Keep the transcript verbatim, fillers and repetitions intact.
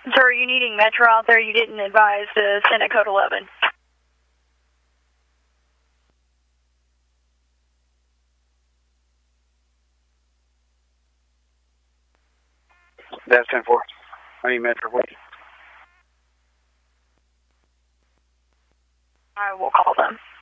So are you needing Metro out there? You didn't advise to send a code eleven. That's ten four. I need Metro, please. I will call them.